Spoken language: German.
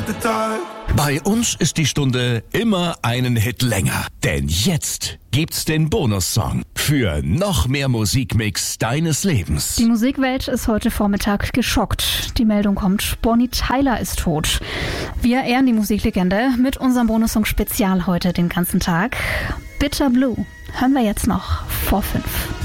the dark. Bei uns ist die Stunde immer einen Hit länger. Denn jetzt gibt's den Bonussong für noch mehr Musikmix deines Lebens. Die Musikwelt ist heute Vormittag geschockt. Die Meldung kommt, Bonnie Tyler ist tot. Wir ehren die Musiklegende mit unserem Bonussong Spezial heute den ganzen Tag. Bitter Blue hören wir jetzt noch vor 5.